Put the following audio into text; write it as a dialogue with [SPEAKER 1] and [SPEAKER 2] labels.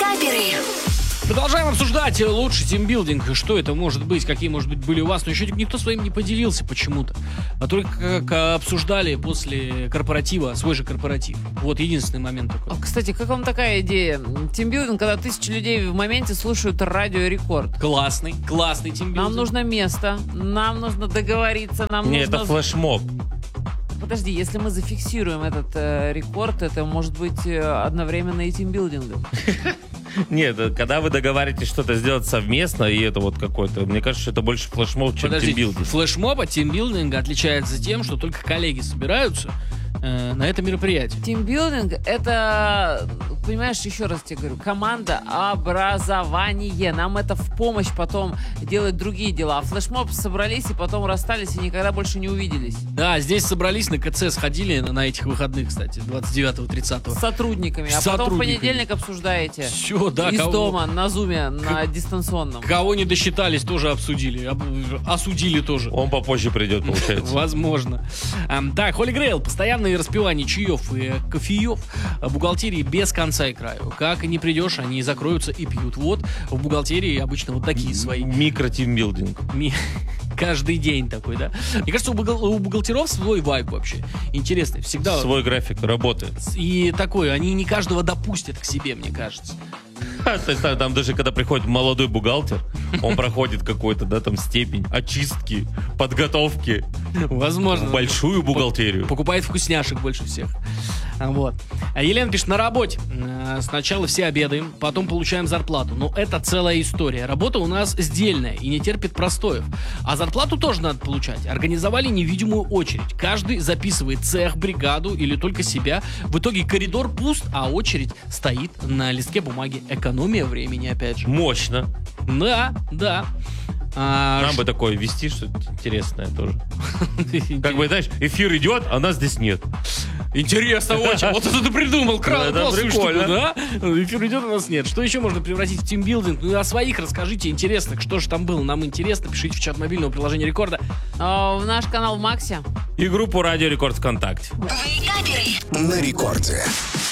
[SPEAKER 1] Каперы.
[SPEAKER 2] Продолжаем обсуждать лучший тимбилдинг. Что это может быть, какие, может быть, были у вас. Но еще никто своим не поделился почему-то. А только как обсуждали после корпоратива, свой же корпоратив. Вот единственный момент такой.
[SPEAKER 3] Кстати, как вам такая идея? Тимбилдинг, когда 1000 людей в моменте слушают радио Рекорд.
[SPEAKER 2] Классный тимбилдинг.
[SPEAKER 3] Нам нужно место, нам нужно договориться, нам
[SPEAKER 4] Не,
[SPEAKER 3] нужно...
[SPEAKER 4] это флешмоб.
[SPEAKER 3] Подожди, если мы зафиксируем этот рекорд, это может быть одновременно и тимбилдингом.
[SPEAKER 4] Нет, когда вы договариваетесь что-то сделать совместно, и это вот какой-то, мне кажется, что это больше флешмоб, чем тимбилдинг.
[SPEAKER 2] Флешмоб от тимбилдинга отличается тем, что только коллеги собираются на это мероприятие.
[SPEAKER 3] Тимбилдинг — это, понимаешь, еще раз тебе говорю, команда образование. Нам это в помощь потом делать другие дела. А флешмоб собрались и потом расстались и никогда больше не увиделись.
[SPEAKER 2] Да, здесь собрались на КЦ, сходили на этих выходных, кстати, 29-30.
[SPEAKER 3] С сотрудниками. А потом в понедельник обсуждаете.
[SPEAKER 2] Все, да.
[SPEAKER 3] Из дома, на зуме, на дистанционном.
[SPEAKER 2] Кого не досчитались, тоже обсудили. Осудили тоже.
[SPEAKER 4] Он попозже придет, получается.
[SPEAKER 2] Возможно. Так, Holy Grail. Постоянные распивания чаев и кофеев. Бухгалтерии без конца и краю. Как не придешь, они закроются и пьют. Вот в бухгалтерии обычно вот такие свои.
[SPEAKER 4] Микротимбилдинг.
[SPEAKER 2] Каждый день такой, да? Мне кажется, у бухгалтеров свой вайб вообще. Интересный. Всегда.
[SPEAKER 4] Свой график работы.
[SPEAKER 2] И такой, они не каждого допустят к себе, мне кажется.
[SPEAKER 4] То есть там даже когда приходит молодой бухгалтер, он проходит какой-то, да, там степень очистки, подготовки.
[SPEAKER 2] Возможно.
[SPEAKER 4] В большую бухгалтерию.
[SPEAKER 2] Покупает вкусняшек больше всех. Вот. А Елена пишет, на работе. Сначала все обедаем, потом получаем зарплату. Но это целая история. Работа у нас сдельная и не терпит простоев. А зарплату тоже надо получать. Организовали невидимую очередь. Каждый записывает цех, бригаду или только себя. В итоге коридор пуст, а очередь стоит на листке бумаги. Экономия времени, опять же.
[SPEAKER 4] Мощно.
[SPEAKER 2] Да.
[SPEAKER 4] Нам бы такое вести, что-то интересное тоже. Как бы, знаешь, эфир идет, а нас здесь нет.
[SPEAKER 2] Интересно очень. Вот это ты придумал.
[SPEAKER 4] Это прикольно.
[SPEAKER 2] Да? Эфир идет, у нас нет. Что еще можно превратить в тимбилдинг? Ну, о своих расскажите интересно. Что же там было? Нам интересно. Пишите в чат мобильного приложения Рекорда.
[SPEAKER 3] В наш канал в Максе.
[SPEAKER 4] И группу Радио Рекорд ВКонтакте.
[SPEAKER 1] Каперы.
[SPEAKER 5] На рекорде.